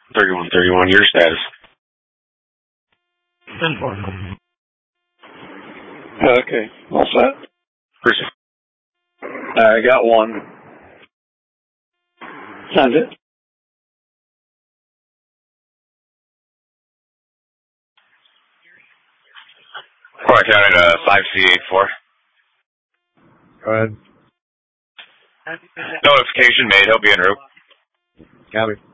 3131, your status. Okay, all set? Proceed. I got one. Send it. Quarry County to 5C84. Go ahead. Notification made. He'll be en route. Copy.